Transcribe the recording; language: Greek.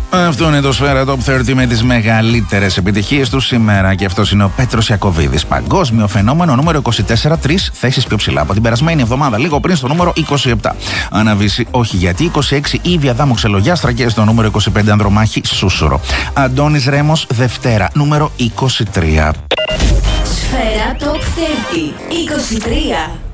Αυτό είναι το Σφαίρα Top 30 με τις μεγαλύτερες επιτυχίες του σήμερα. Και αυτός είναι ο Πέτρος Ιακωβίδης. Παγκόσμιο φαινόμενο νούμερο 24, 3 θέσεις πιο ψηλά από την περασμένη εβδομάδα, λίγο πριν στο νούμερο 27. Αναβήσει, όχι γιατί 26 Ήβια Δάμου Ξελογιάστρα και στο νούμερο 25 Ανδρομάχη Σούσουρο. Αντώνης Ρέμος Δευτέρα, νούμερο 23. Σφαίρα Top 30, 23.